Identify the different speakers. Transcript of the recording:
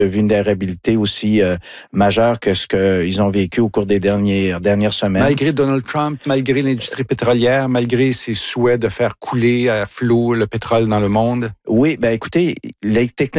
Speaker 1: vulnérabilité aussi majeure que ce qu'ils ont vécu au cours des dernières semaines.
Speaker 2: Malgré Donald Trump, malgré l'industrie pétrolière, malgré ses souhaits de faire couler à flot le pétrole dans le monde?
Speaker 1: Oui, ben écoutez, les technologies